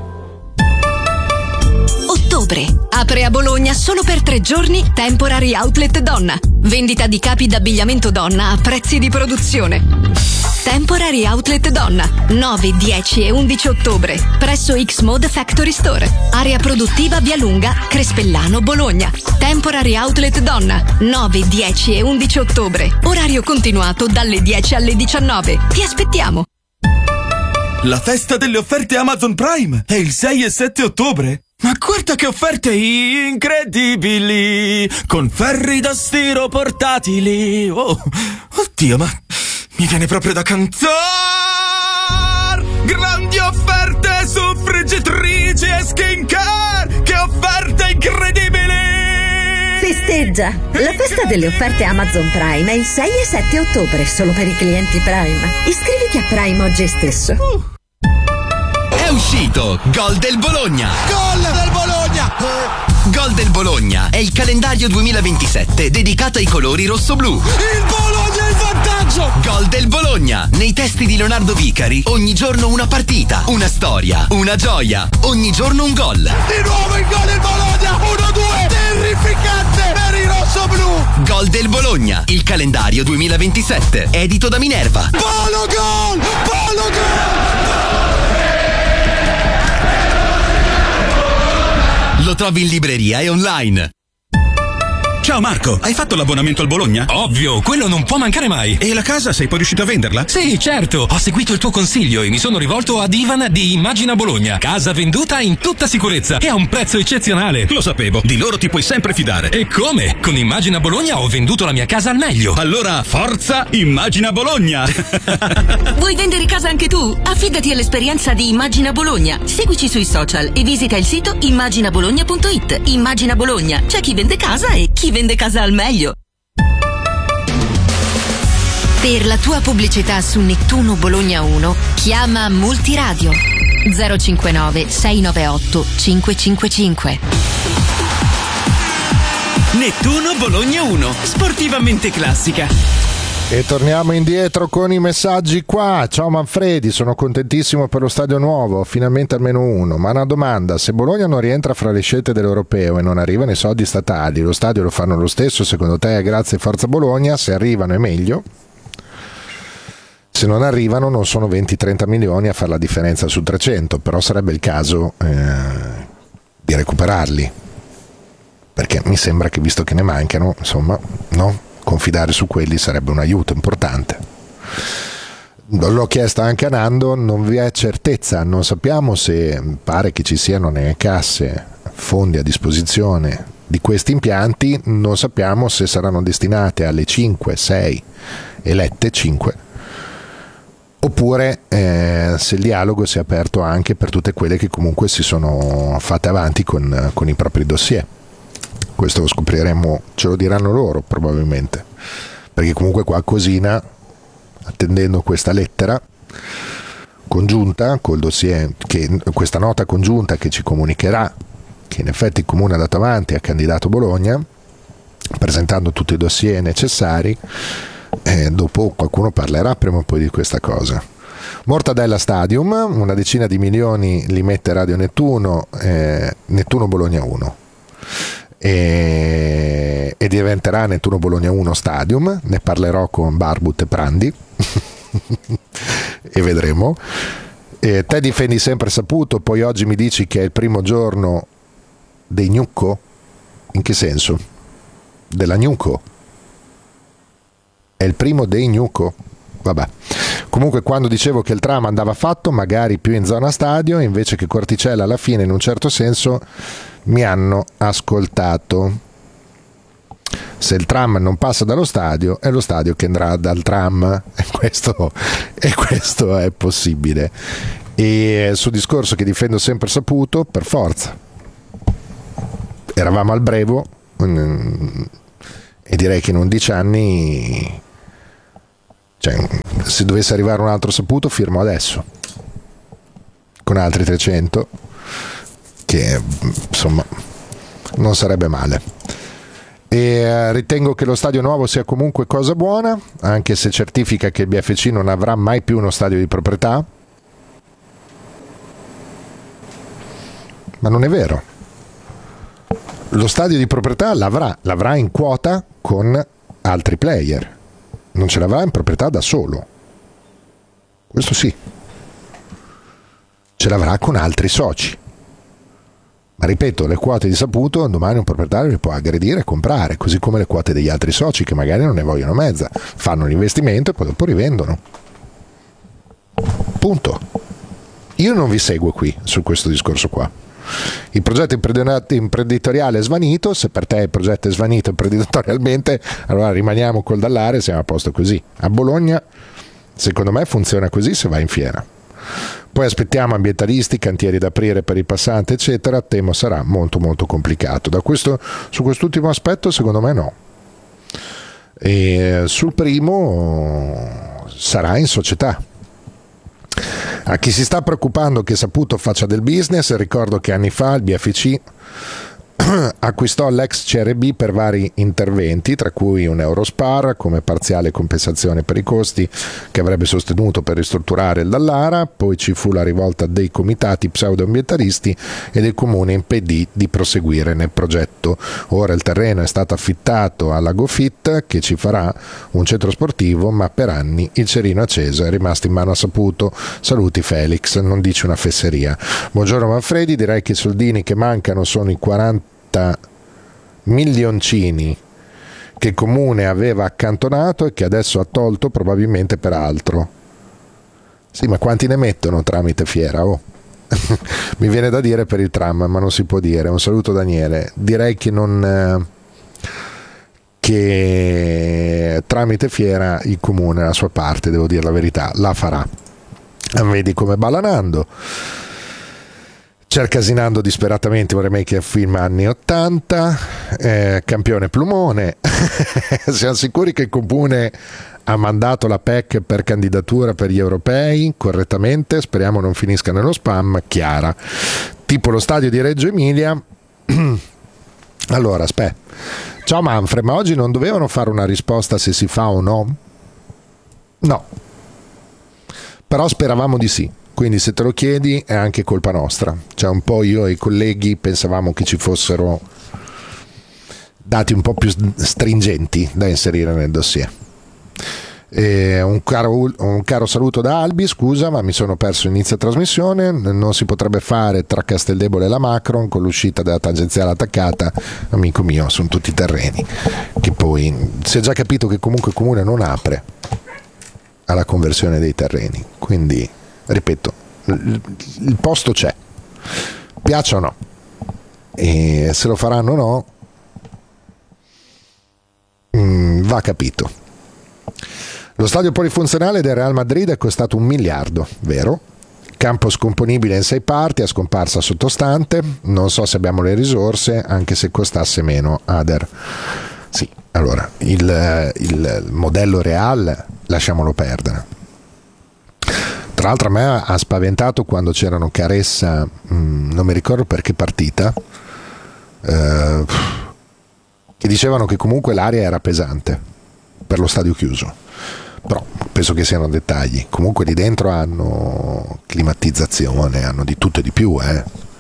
Ottobre. Apre a Bologna solo per tre giorni Temporary Outlet Donna. Vendita di capi d'abbigliamento donna a prezzi di produzione. Temporary Outlet Donna. nove, dieci e undici ottobre. Presso X-Mode Factory Store. Area produttiva Via Lunga, Crespellano, Bologna. Temporary Outlet Donna. nove, dieci e undici ottobre. Orario continuato dalle dieci alle diciannove. Ti aspettiamo. La festa delle offerte Amazon Prime è il sei e sette ottobre. Ma guarda che offerte incredibili! Con ferri da stiro portatili! Oh, oddio, ma mi viene proprio da cantare! Grandi offerte su friggitrici e skincare! Che offerte incredibili! Festeggia! La festa delle offerte Amazon Prime è il sei e sette ottobre, solo per i clienti Prime. Iscriviti a Prime oggi stesso. Uh. È uscito Gol del Bologna! Gol del Bologna! Gol del Bologna è il calendario duemilaventisette dedicato ai colori rosso-blu. Il Bologna è in vantaggio! Gol del Bologna! Nei testi di Leonardo Vicari, ogni giorno una partita, una storia, una gioia, ogni giorno un gol. Di nuovo il gol del Bologna! uno due! Terrificante per i rosso-blu! Gol del Bologna, il calendario duemilaventisette, edito da Minerva. Polo gol! Polo gol! Lo trovi in libreria e online. Ciao Marco, hai fatto l'abbonamento al Bologna? Ovvio, quello non può mancare mai. E la casa sei poi riuscito a venderla? Sì, certo, ho seguito il tuo consiglio e mi sono rivolto ad Ivan di Immagina Bologna. Casa venduta in tutta sicurezza e a un prezzo eccezionale. Lo sapevo, di loro ti puoi sempre fidare. E come? Con Immagina Bologna ho venduto la mia casa al meglio. Allora, forza Immagina Bologna! Vuoi vendere casa anche tu? Affidati all'esperienza di Immagina Bologna. Seguici sui social e visita il sito immagina bologna punto it. Immagina Bologna, c'è chi vende casa e chi vende casa al meglio. Per la tua pubblicità su Nettuno Bologna uno, chiama Multiradio zero cinquantanove sei novantaotto cinquecentocinquantacinque. Nettuno Bologna uno, sportivamente classica. E torniamo indietro con i messaggi qua. Ciao Manfredi, sono contentissimo per lo stadio nuovo, finalmente almeno uno. Ma una domanda, se Bologna non rientra fra le scelte dell'Europeo e non arrivano i soldi statali, lo stadio lo fanno lo stesso secondo te? Grazie Forza Bologna, se arrivano è meglio. Se non arrivano non sono venti trenta milioni a fare la differenza su trecento, però sarebbe il caso eh, di recuperarli. Perché mi sembra che visto che ne mancano, insomma, no? Confidare su quelli sarebbe un aiuto importante. L'ho chiesto anche a Nando, non vi è certezza, non sappiamo se pare che ci siano nelle casse fondi a disposizione di questi impianti, non sappiamo se saranno destinate alle cinque, sei elette cinque oppure eh, se il dialogo si è aperto anche per tutte quelle che comunque si sono fatte avanti con, con i propri dossier. Questo lo scopriremo, ce lo diranno loro probabilmente, perché comunque qualcosina, attendendo questa lettera congiunta col dossier, che, questa nota congiunta che ci comunicherà che in effetti il Comune ha dato avanti, ha candidato Bologna presentando tutti i dossier necessari, E dopo qualcuno parlerà prima o poi di questa cosa. Mortadella Stadium, una decina di milioni li mette Radio Nettuno, eh, Nettuno Bologna uno. E, e diventerà Nettuno Bologna uno Stadium. Ne parlerò con Barbut e Prandi e vedremo. E te difendi sempre Saputo, poi oggi mi dici che è il primo giorno dei Gnucco? In che senso? Della Gnucco? È il primo dei Gnucco? Vabbè. Comunque, quando dicevo che il tram andava fatto magari più in zona stadio invece che Corticella, alla fine in un certo senso mi hanno ascoltato. Se il tram non passa dallo stadio è lo stadio che andrà dal tram, e questo, e questo è possibile. E sul discorso che difendo sempre Saputo, per forza eravamo al brevo, e direi che in undici anni, cioè, se dovesse arrivare un altro Saputo firmo adesso con altri trecento, che insomma non sarebbe male. E ritengo che lo stadio nuovo sia comunque cosa buona, anche se certifica che il B F C non avrà mai più uno stadio di proprietà. Ma non è vero. Lo stadio di proprietà l'avrà, l'avrà in quota con altri player, non ce l'avrà in proprietà da solo. Questo sì. Ce l'avrà con altri soci. Ma ripeto, le quote di Saputo domani un proprietario le può aggredire e comprare, così come le quote degli altri soci che magari non ne vogliono mezza, fanno l'investimento e poi dopo rivendono. Punto. Io non vi seguo qui su questo discorso qua. Il progetto imprenditoriale è svanito. Se per te il progetto è svanito imprenditorialmente, allora rimaniamo col Dallare e siamo a posto così. A Bologna secondo me funziona così se vai in fiera. Poi aspettiamo ambientalisti, cantieri da aprire per i passanti eccetera. Temo sarà molto molto complicato. Da questo, su quest'ultimo aspetto secondo me no. E sul primo sarà in società. A chi si sta preoccupando che Saputo faccia del business, ricordo che anni fa il B F C acquistò l'ex C R B per vari interventi, tra cui un Eurospar come parziale compensazione per i costi che avrebbe sostenuto per ristrutturare il Dallara. Poi ci fu la rivolta dei comitati pseudoambientalisti e del comune impedì di proseguire nel progetto. Ora il terreno è stato affittato alla GoFit, che ci farà un centro sportivo, ma per anni il cerino acceso è rimasto in mano a Saputo. Saluti Felix, non dici una fesseria. Buongiorno Manfredi, direi che i soldini che mancano sono i quaranta milioncini che il comune aveva accantonato e che adesso ha tolto probabilmente per altro. Sì, ma quanti ne mettono tramite fiera? Oh. Mi viene da dire per il tram, ma non si può dire. Un saluto Daniele. Direi che non che tramite fiera il comune la sua parte, devo dire la verità, la farà. Vedi come Balanando cercasinando disperatamente un remake del film anni ottanta, eh, campione Plumone. Siamo sicuri che il comune ha mandato la P E C per candidatura per gli europei correttamente? Speriamo non finisca nello spam. Chiara, tipo lo stadio di Reggio Emilia. Allora aspetta, ciao Manfred, ma oggi non dovevano fare una risposta se si fa o no? No, però speravamo di sì. Quindi se te lo chiedi è anche colpa nostra. Cioè un po' io e i colleghi pensavamo che ci fossero dati un po' più stringenti da inserire nel dossier. E un, caro, un caro saluto da Albi, scusa ma mi sono perso inizio trasmissione. Non si potrebbe fare tra Casteldebole e la Macron con l'uscita della tangenziale attaccata. Amico mio, sono tutti terreni che poi si è già capito che comunque il comune non apre alla conversione dei terreni, quindi ripeto, il posto c'è, piaccia o no, e se lo faranno o no mh, va capito. Lo stadio polifunzionale del Real Madrid è costato un miliardo, vero? Campo scomponibile in sei parti, a scomparsa sottostante, non so se abbiamo le risorse, anche se costasse meno. Ader, sì, allora il, il modello Real lasciamolo perdere. Tra l'altro a me ha spaventato quando c'erano Caressa, mh, non mi ricordo per che partita, eh, che dicevano che comunque l'aria era pesante. per lo stadio chiuso, però penso che siano dettagli. Comunque lì dentro hanno climatizzazione, hanno di tutto e di più, eh.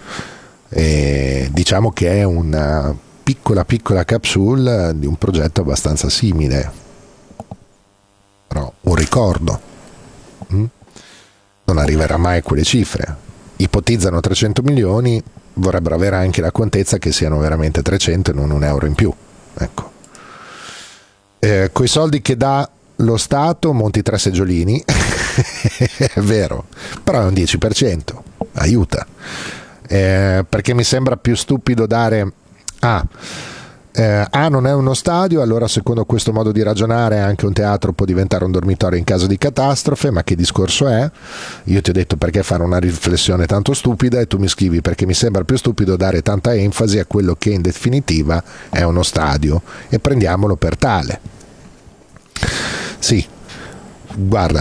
E diciamo che è una piccola piccola capsule di un progetto abbastanza simile, però un ricordo. mm? Non arriverà mai a quelle cifre. Ipotizzano trecento milioni, vorrebbero avere anche la contezza che siano veramente trecento e non un euro in più, ecco. Eh, coi soldi che dà lo Stato monti tre seggiolini è vero, però è un dieci per cento, aiuta. Eh, perché mi sembra più stupido dare ah, eh, ah non è uno stadio, allora secondo questo modo di ragionare anche un teatro può diventare un dormitorio in caso di catastrofe. Ma che discorso è? Io ti ho detto perché fare una riflessione tanto stupida e tu mi scrivi perché mi sembra più stupido dare tanta enfasi a quello che in definitiva è uno stadio, e prendiamolo per tale. Sì, guarda,